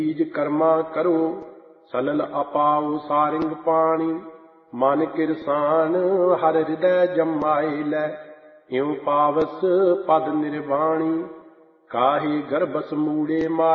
ਬੀਜ ਕਰਮਾ ਕਰੋ ਸਲਲ ਅਪਾਉ ਸਾਰਿੰਗ ਪਾਣੀ। ਮਨ ਕਿਰਸਾਨ ਹਰ ਹਿਰਦੈ ਜਮਾਏ ਲੈ ਇਉ ਪਾਵਸ ਪਦ ਨਿਰਵਾਣੀ। ਕਾਹੇ ਗਰਭਸ ਮੂੜੇ